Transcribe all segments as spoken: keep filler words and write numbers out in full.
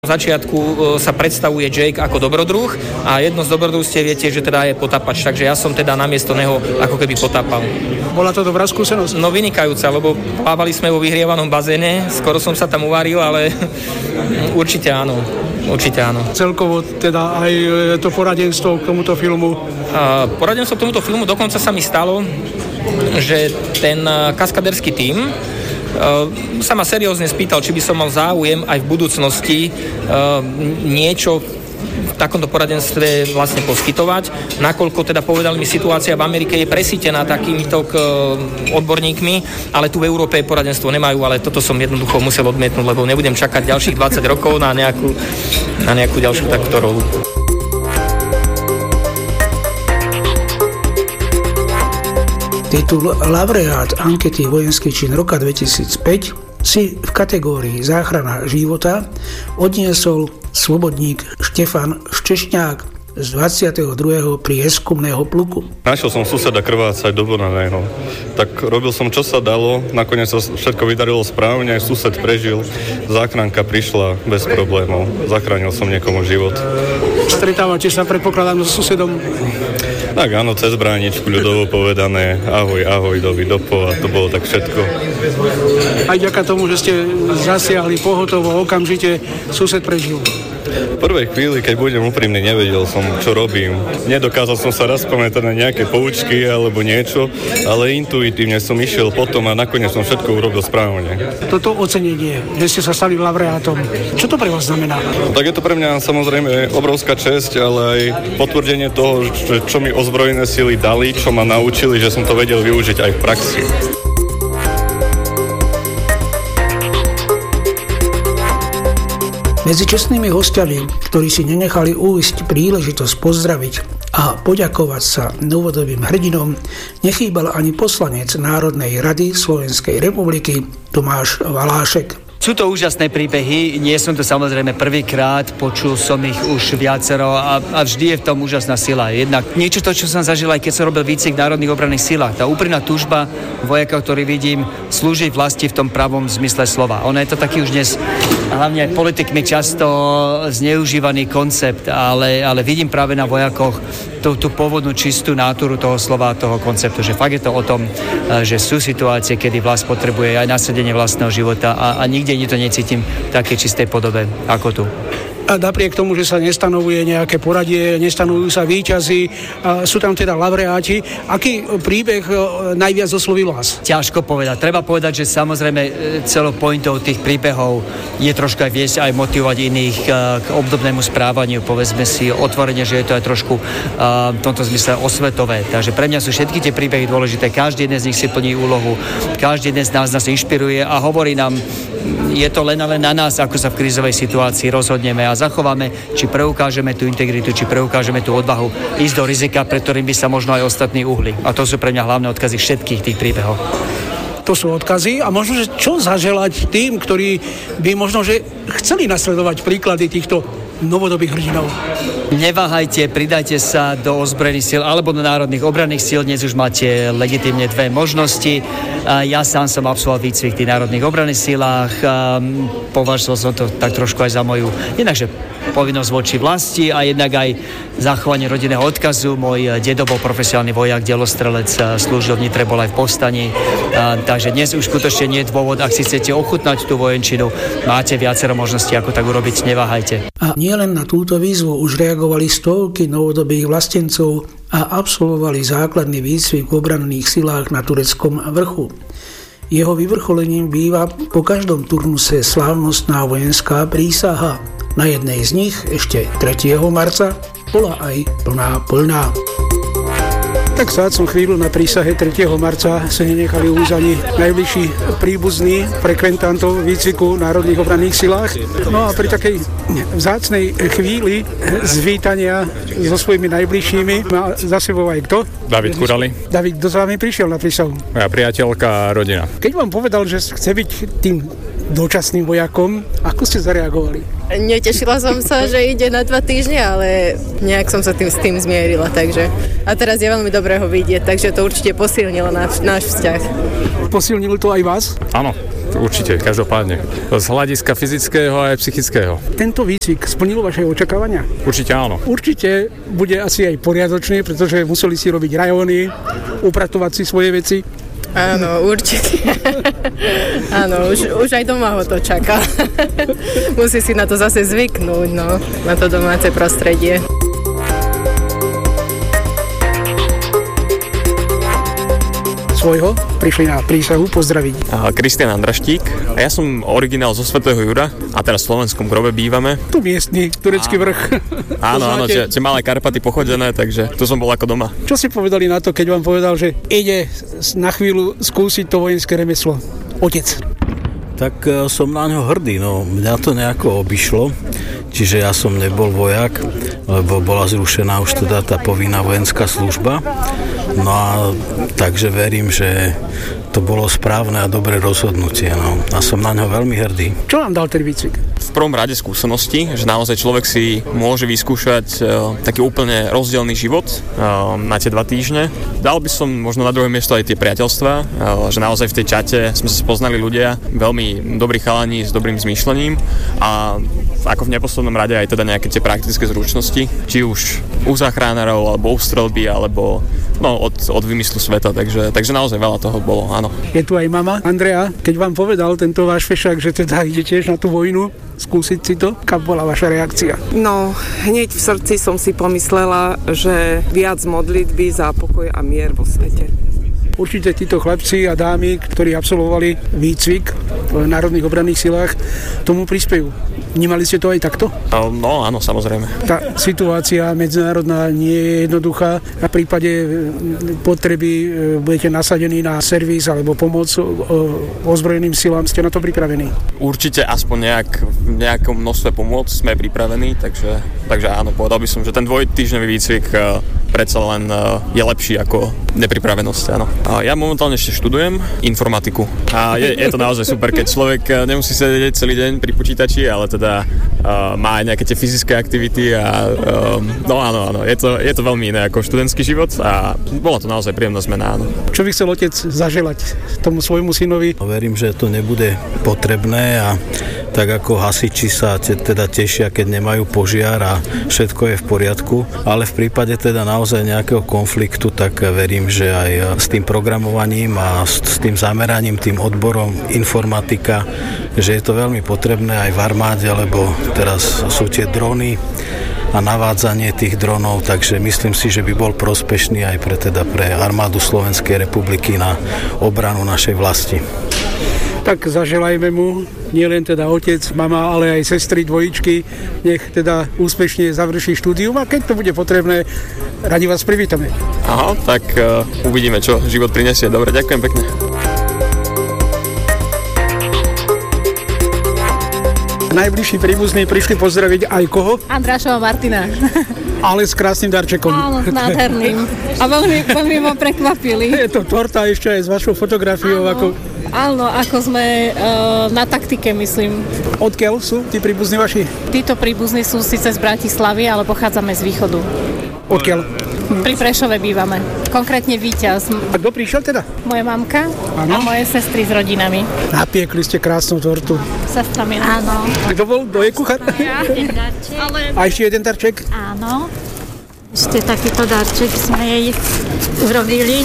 V začiatku sa predstavuje Jake ako dobrodruh a jedno z dobrodruhstiev viete, že teda je potápač, takže ja som teda namiesto neho ako keby potápal. Bola to dobrá skúsenosť? No vynikajúca, lebo plávali sme vo vyhrievanom bazéne, skoro som sa tam uvaril, ale určite áno, určite áno. Celkovo teda aj to poradenstvo k tomuto filmu? A poradenstvo k tomuto filmu dokonca sa mi stalo, že ten kaskaderský tím Uh, sa ma seriózne spýtal, či by som mal záujem aj v budúcnosti uh, niečo v takomto poradenstve vlastne poskytovať, nakoľko teda povedali mi, situácia v Amerike je presýtená takýmito k, uh, odborníkmi, ale tu v Európe poradenstvo nemajú, ale toto som jednoducho musel odmietnúť, lebo nebudem čakať ďalších dvadsať rokov na nejakú, na nejakú ďalšiu takúto rolu. Titul laureát ankety Vojenský čin roka dvetisícpäť si v kategórii záchrana života odniesol slobodník Štefan Štešňák z dvadsiateho druhého prieskumného pluku. Našiel som suseda krvácať do Bonaného. Tak robil som, čo sa dalo, nakoniec sa všetko vydarilo správne, sused prežil, záchranka prišla bez problémov. Zachránil som niekomu život. Stretávate sa, predpokladám, so susedom? Tak áno, cez bráničku, ľudovo povedané, ahoj, ahoj, dovi, dopo, a to bolo tak všetko. Aj ďaká tomu, že ste zasiahli pohotovo, okamžite sused prežil. V prvej chvíli, keď budem úprimný, nevedel som, čo robím. Nedokázal som sa raz pamätať na nejaké poučky alebo niečo, ale intuitívne som išiel potom a nakoniec som všetko urobil správne. Toto ocenenie, že ste sa stali laureátom, čo to pre vás znamená? No, tak je to pre mňa samozrejme obrovská česť, ale aj potvrdenie toho, že čo mi ozbrojené sily dali, čo ma naučili, že som to vedel využiť aj v praxi. Medzi čestnými hostiami, ktorí si nenechali újsť príležitosť pozdraviť a poďakovať sa novodobým hrdinom, nechýbal ani poslanec Národnej rady Slovenskej republiky Tomáš Valášek. Sú to úžasné príbehy, nie som to samozrejme prvýkrát, počul som ich už viacero a, a vždy je v tom úžasná sila. Jednak niečo to, čo som zažil aj keď som robil výcvik v národných obranných silách. Tá úprimná túžba vojaka, ktorý vidím, slúžiť vlasti v tom pravom zmysle slova. Ono je to taký už dnes, hlavne aj politikmi často zneužívaný koncept, ale, ale vidím práve na vojakoch tú, tú pôvodnú čistú náturu toho slova, toho konceptu, že fakt je to o tom, že sú situácie, kedy vlast potrebuje aj nasadenie vlastného života a, a nikde ani to necítim v takej čistej podobe ako tu. A napriek tomu, že sa nestanovuje nejaké poradie, nestanovujú sa víťazi, sú tam teda laureáti. Aký príbeh najviac oslovil vás? Ťažko povedať. Treba povedať, že samozrejme celou pointou tých príbehov je trošku aj viesť, aj motivovať iných k obdobnému správaniu. Povedzme si otvorene, že je to aj trošku v tomto zmysle osvetové. Takže pre mňa sú všetky tie príbehy dôležité. Každý jeden z nich si plní úlohu. Každý jeden z nás nás inšpiruje a hovorí nám, je to len a len na nás, ako sa v krízovej situácii rozhodneme a zachováme, či preukážeme tú integritu, či preukážeme tú odvahu ísť do rizika, pre ktorým by sa možno aj ostatní uhli. A to sú pre mňa hlavné odkazy všetkých tých príbehov. To sú odkazy a možno, že čo zaželať tým, ktorí by možno, že chceli nasledovať príklady týchto novodobých hrdinov. Neváhajte, pridajte sa do ozbrojených síl alebo do národných obranných síl. Dnes už máte legitímne dve možnosti. Ja sám som absolvoval výcvik v tých národných obranných sílách. Považoval som to tak trošku aj za moju jednakže povinnosť voči vlasti a jednak aj zachovanie rodinného odkazu. Môj dedo bol profesionálny vojak, delostrelec, slúžil v Nitre, bol aj v povstaní. Takže dnes už skutočne nie je dôvod, ak si chcete ochutnať tú vojenčinu, máte viacero možností, ako tak urobiť, neváhajte. A nielen na túto výzvu už reagovali stovky novodobých vlastencov a absolvovali základný výcvik v obranných silách na tureckom vrchu. Jeho vyvrcholením býva po každom turnuse slávnostná vojenská prísaha. Na jednej z nich ešte tretieho marca bola aj plná plná. Tak sáť som chvíľu na prísahe tretieho marca sa nenechali už ani najbližší príbuzní frekventantov výcviku v národných obranných silách. No a pri takej vzácnej chvíli zvítania so svojimi najbližšími má za sebou aj kto? David Kurali. David, kto za vami prišiel na prísahu? Moja priateľka a rodina. Keď vám povedal, že chce byť tým dočasným vojakom, ako ste zareagovali? Netešila som sa, že ide na dva týždne, ale nejak som sa tým, s tým zmierila, takže a teraz je veľmi dobré ho vidieť, takže to určite posilnilo náš, náš vzťah. Posilnilo to aj vás? Áno, určite, každopádne. Z hľadiska fyzického a aj psychického. Tento výcvik splnil vaše očakávania? Určite áno. Určite bude asi aj poriadočný, pretože museli si robiť rajóny, upratovať si svoje veci. Áno, určite. Áno, už, už aj doma ho to čaká. Musí si na to zase zvyknúť, no, na to domáce prostredie. Svojho prišli na prísahu pozdraviť. Kristián Andraštík a ja som originál zo Svätého Jura a teraz v Slovenskom Grobe bývame. Tu miestny, turecký vrch. Áno, áno, tie, tie malé Karpaty pochodené, takže tu som bol ako doma. Čo si povedali na to, keď vám povedal, že ide na chvíľu skúsiť to vojenské remeslo? Otec. Tak som na ňo hrdý, no mňa to nejako obišlo, čiže ja som nebol vojak, lebo bola zrušená už teda tá povinná vojenská služba. No a takže verím, že to bolo správne a dobré rozhodnutie, no. A som na ňo veľmi hrdý. Čo vám dal ten výcvik? V prvom rade skúsenosti, že naozaj človek si môže vyskúšať uh, taký úplne rozdielný život uh, na tie dva týždne. Dal by som možno na druhé miesto aj tie priateľstvá, uh, že naozaj v tej čate sme sa spoznali ľudia, veľmi dobrí chalani s dobrým zmýšľaním a ako v neposlednom rade aj teda nejaké tie praktické zručnosti, či už u záchranárov, alebo u strelby, alebo no, od, od vymyslu sveta, takže, takže naozaj veľa toho bolo, áno. Je tu aj mama Andrea, keď vám povedal tento váš fešák, že teda ide tiež na tú vojnu, skúsiť si to, aká bola vaša reakcia? No, hneď v srdci som si pomyslela, že viac modlitby za pokoj a mier vo svete. Určite títo chlapci a dámy, ktorí absolvovali výcvik v národných obranných silách, tomu prispejú. Vnímali ste to aj takto? No áno, samozrejme. Tá situácia medzinárodná nie je jednoduchá. Na prípade potreby budete nasadení na servis alebo pomoc ozbrojeným silám. Ste na to pripravení? Určite aspoň nejak, v nejakom množstve pomôcť sme pripravení, takže, takže áno, povedal by som, že ten dvojtýždňový výcvik predsa len je lepší ako nepripravenosť, áno. Ja momentálne ešte študujem informatiku a je, je to naozaj super, keď človek nemusí sedieť celý deň pri počítači, ale teda uh, má aj nejaké tie fyzické aktivity a um, no áno, áno, je to, je to veľmi iné ako študentský život a bola to naozaj príjemná zmena, áno. Čo by chcel otec zaželať tomu svojmu synovi? Verím, že to nebude potrebné a tak ako hasiči sa teda tešia, keď nemajú požiar a všetko je v poriadku, ale v prípade teda naozaj nejakého konfliktu, tak verím, že aj s tým programovaním a s tým zameraním, tým odborom informatika, že je to veľmi potrebné aj v armáde, lebo teraz sú tie drony a navádzanie tých dronov, takže myslím si, že by bol prospešný aj pre, teda pre armádu Slovenskej republiky na obranu našej vlasti. Tak zaželajme mu, nielen teda otec, mama, ale aj sestry, dvojičky, nech teda úspešne završí štúdium a keď to bude potrebné, radi vás privítame. Aha, tak uh, uvidíme, čo život prinesie. Dobre, ďakujem pekne. Najbližší príbuzní prišli pozdraviť aj koho? Andrášova Martina. Ale s krásnym darčekom. Áno, s nádherným. A veľmi, veľmi ma prekvapili. Je to torta ešte aj s vašou fotografiou. Áno, ako... áno, ako sme uh, na taktike, myslím. Odkiaľ sú tí príbuzní vaši? Títo príbuzní sú síce z Bratislavy, ale pochádzame z východu. Odkiaľ? Pri Prešove bývame. Konkrétne Víťaz. A kto prišiel teda? Moja mamka ano. A moje sestry s rodinami. Napiekli ste krásnu tortu. Sestrami, áno. Kto bol? Kto je kuchár? Ja. A ešte jeden darček? Áno. Ešte takýto darček sme jej urobili.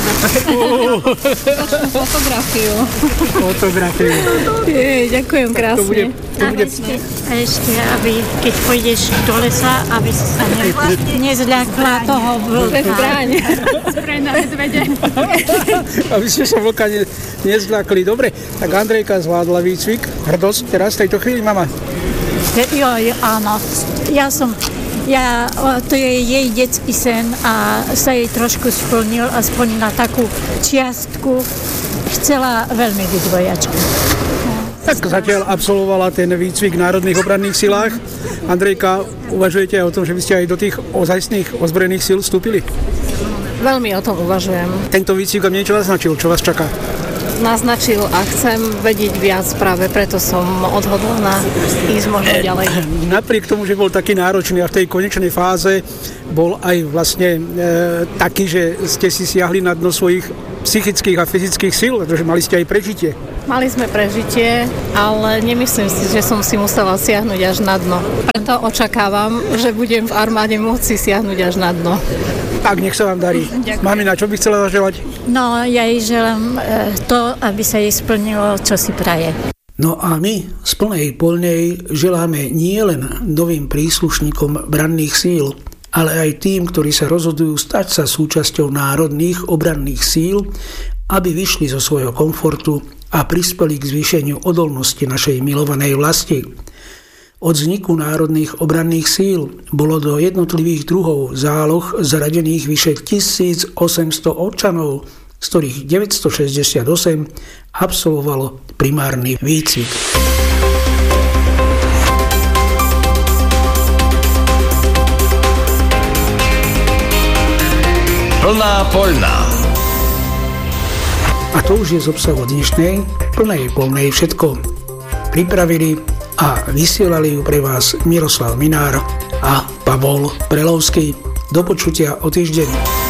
Fotografiu. Fotografiu. Je, ďakujem krásne. To bude, to a, bude... ešte, a ešte, aby keď pôjdeš do lesa, aby si sa ne, nezľakla toho vlka. Zbraň na medvede. Aby ste sa vlka ne, nezľakli. Dobre, tak Andrejka zvládla výcvik. Hrdosť teraz v tejto chvíli, mama? Jo, jo, áno. Ja som... Ja, to je jej detský sen a sa jej trošku splnil, aspoň na takú čiastku. Chcela veľmi byť vojačka. Tak zatiaľ absolvovala ten výcvik v národných obranných silách. Andrejka, uvažujete aj o tom, že by ste aj do tých ozajstných ozbrojených síl vstúpili? Veľmi o tom uvažujem. Tento výcvik vám niečo naznačil, čo vás čaká? naznačil a chcem vedieť viac, práve preto som odhodlaná ísť možno ďalej. Napriek tomu, že bol taký náročný a v tej konečnej fáze bol aj vlastne e, taký, že ste si siahli na dno svojich psychických a fyzických síl, pretože mali ste aj prežitie. Mali sme prežitie, ale nemyslím si, že som si musela siahnuť až na dno. Preto očakávam, že budem v armáde môcť si siahnuť až na dno. Tak, nech sa vám darí. Ďakujem. Mamina, čo by chcela zaželať? No, ja jej želám to, aby sa jej splnilo, čo si praje. No a my z plnej poľnej želáme nielen novým príslušníkom branných síl, ale aj tým, ktorí sa rozhodujú stať sa súčasťou národných obranných síl, aby vyšli zo svojho komfortu a prispeli k zvýšeniu odolnosti našej milovanej vlasti. Od vzniku národných obranných síl bolo do jednotlivých druhov záloh zaradených vyše tisícosemsto občanov, z ktorých deväťstošesťdesiatosem absolvovalo primárny výcvik. Plná poľná. A to už je z obsahu dnešnej plnej poľnej všetko. Pripravili a vysielali ju pre vás Miroslav Minár a Pavol Prelovský. Do počutia o týždeň.